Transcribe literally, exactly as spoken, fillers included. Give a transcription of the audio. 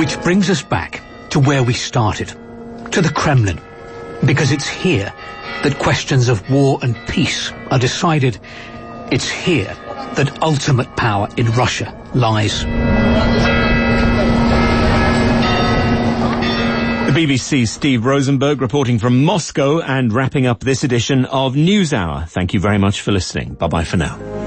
Which brings us back to where we started, to the Kremlin, because it's here that questions of war and peace are decided. It's here that ultimate power in Russia lies. The B B C's Steve Rosenberg reporting from Moscow and wrapping up this edition of NewsHour. Thank you very much for listening. Bye-bye for now.